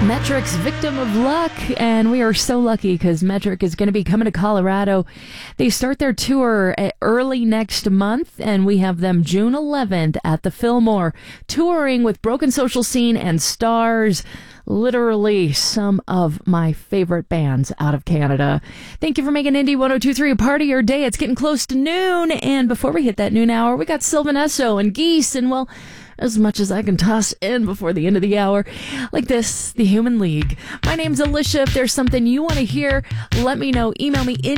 Metric's Victim of Luck, and we are so lucky because Metric is going to be coming to Colorado. They start their tour early next month, and we have them June 11th at the Fillmore, touring with Broken Social Scene and Stars. Literally some of my favorite bands out of Canada. Thank you for making Indie 102.3 a part of your day. It's getting close to noon, and before we hit that noon hour, we got Sylvan Esso and Geese, and well, as much as I can toss in before the end of the hour, like this, the Human League. My name's Alicia. If there's something you want to hear, let me know. Email me